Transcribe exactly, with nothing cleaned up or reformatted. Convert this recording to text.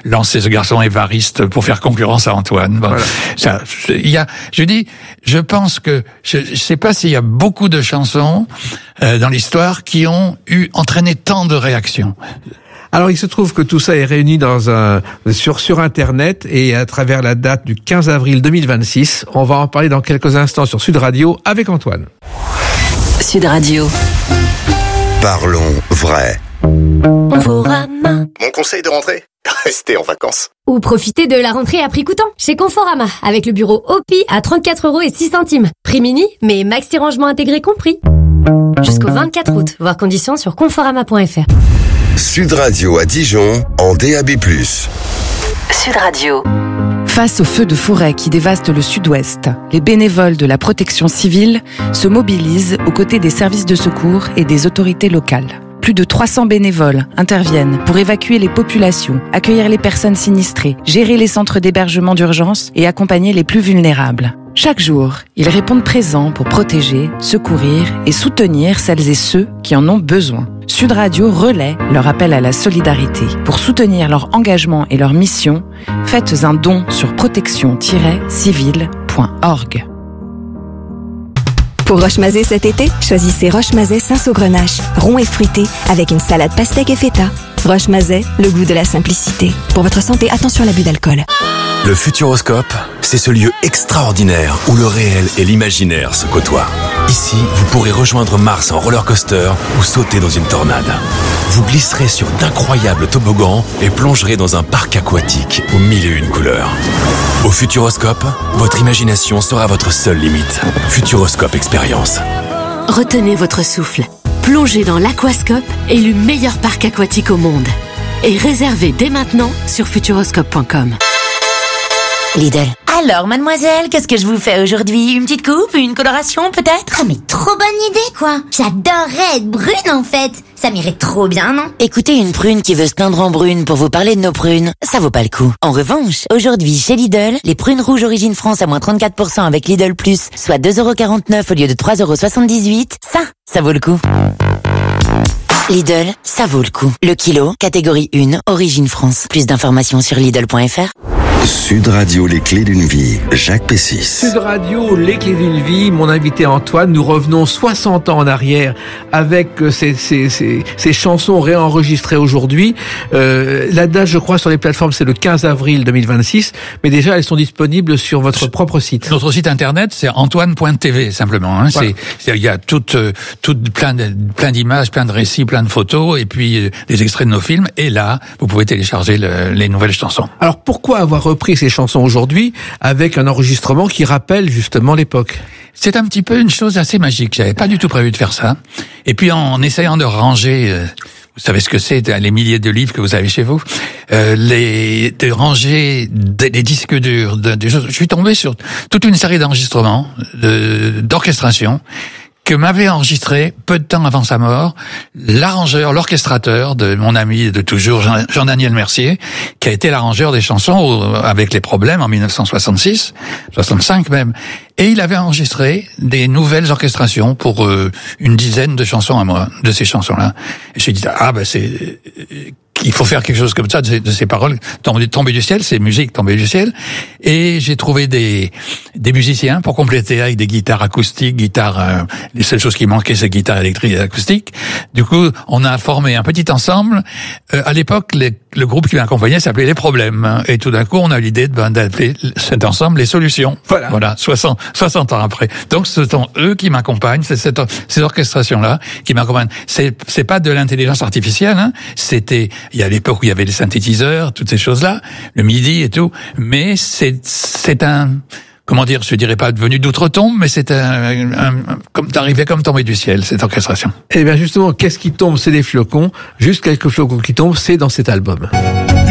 lancé ce garçon évariste pour faire concurrence à Antoine. Bon, voilà. Ça, il y a, je dis, je pense que je, je sais pas s'il y a beaucoup de chansons euh, dans l'histoire qui ont eu entraîné tant de réactions. Alors, il se trouve que tout ça est réuni dans un, sur, sur Internet et à travers la date du quinze avril deux mille vingt-six. On va en parler dans quelques instants sur Sud Radio avec Antoine. Sud Radio. Parlons vrai. Conforama. Mon conseil de rentrée ? Restez en vacances. Ou profitez de la rentrée à prix coûtant chez Conforama avec le bureau O P I à trente-quatre euros et six centimes. Prix mini, mais maxi rangement intégré compris. Jusqu'au vingt-quatre août, voir conditions sur conforama point f r. Sud Radio à Dijon en D A B plus. Sud Radio. Face aux feux de forêt qui dévastent le sud-ouest, les bénévoles de la protection civile se mobilisent aux côtés des services de secours et des autorités locales. Plus de trois cents bénévoles interviennent pour évacuer les populations, accueillir les personnes sinistrées, gérer les centres d'hébergement d'urgence et accompagner les plus vulnérables. Chaque jour, ils répondent présents pour protéger, secourir et soutenir celles et ceux qui en ont besoin. Sud Radio relaie leur appel à la solidarité. Pour soutenir leur engagement et leur mission, faites un don sur protection tiret civile point org. Pour Roche-Mazet cet été, choisissez Roche-Mazet Saint-Saugrenache, rond et fruité, avec une salade pastèque et feta. Roche-Mazet, le goût de la simplicité. Pour votre santé, attention à l'abus d'alcool. Le Futuroscope, c'est ce lieu extraordinaire où le réel et l'imaginaire se côtoient. Ici, vous pourrez rejoindre Mars en roller coaster ou sauter dans une tornade. Vous glisserez sur d'incroyables toboggans et plongerez dans un parc aquatique aux mille et une couleurs. Au Futuroscope, votre imagination sera votre seule limite. Futuroscope Expérience. Retenez votre souffle. Plongez dans l'Aquascope, élu meilleur parc aquatique au monde. Et réservez dès maintenant sur futuroscope point com. Lidl. Alors, mademoiselle, qu'est-ce que je vous fais aujourd'hui? Une petite coupe? Une coloration, peut-être? Ah, mais trop bonne idée, quoi. J'adorerais être brune, en fait. Ça m'irait trop bien, non? Écoutez, une prune qui veut se peindre en brune pour vous parler de nos prunes, ça vaut pas le coup. En revanche, aujourd'hui, chez Lidl, les prunes rouges origine France à moins trente-quatre pour cent avec Lidl Plus, soit deux euros quarante-neuf au lieu de trois euros soixante-dix-huit, ça, ça vaut le coup. Lidl, ça vaut le coup. Le kilo, catégorie un, origine France. Plus d'informations sur Lidl point f r. Sud Radio, les clés d'une vie, Jacques Pessis. Sud Radio, les clés d'une vie, mon invité Antoine. Nous revenons soixante ans en arrière avec ces, ces, ces, ces chansons réenregistrées aujourd'hui. Euh, la date, je crois, sur les plateformes, c'est le quinze avril deux mille vingt-six. Mais déjà, elles sont disponibles sur votre propre site. Notre site internet, c'est antoine point t v, simplement. Hein. Voilà. C'est, il y a tout, tout, plein, de, plein d'images, plein de récits, plein de photos, et puis euh, des extraits de nos films. Et là, vous pouvez télécharger le, les nouvelles chansons. Alors, pourquoi avoir repris ces chansons aujourd'hui avec un enregistrement qui rappelle justement l'époque? C'est un petit peu une chose assez magique. J'avais pas du tout prévu de faire ça. Et puis en essayant de ranger, euh, vous savez ce que c'est, les milliers de livres que vous avez chez vous, euh, les de ranger des, des disques durs, de, de, je suis tombé sur toute une série d'enregistrements, de, d'orchestration, que m'avait enregistré peu de temps avant sa mort l'arrangeur, l'orchestrateur de mon ami de toujours, Jean-Daniel Mercier, qui a été l'arrangeur des chansons avec les problèmes en mille neuf cent soixante-six, soixante-cinq même. Et il avait enregistré des nouvelles orchestrations pour euh, une dizaine de chansons à moi, de ces chansons-là. Et j'ai dit, ah ben c'est... il faut faire quelque chose comme ça de ces, de ces paroles tombées, tombées du ciel, ces musiques tombées du ciel. Et j'ai trouvé des des musiciens pour compléter avec des guitares acoustiques, guitares. Euh, les seules choses qui manquaient, c'est guitares électriques et acoustiques. Du coup, on a formé un petit ensemble. Euh, à l'époque, les, le groupe qui m'accompagnait s'appelait Les Problèmes. Et tout d'un coup, on a eu l'idée de, ben, d'appeler cet ensemble Les Solutions. Voilà. Voilà. soixante, soixante ans après. Donc, ce sont eux qui m'accompagnent. C'est cette, ces orchestrations-là qui m'accompagnent. C'est c'est pas de l'intelligence artificielle. Hein. C'était il y a l'époque où il y avait les synthétiseurs, toutes ces choses-là, le MIDI et tout, mais c'est c'est un, comment dire, je dirais pas devenu d'outre-tombe, mais c'est un, un, un comme d'arriver comme tombé du ciel, cette orchestration. Et bien justement, qu'est-ce qui tombe? C'est des flocons, juste quelques flocons qui tombent, c'est dans cet album.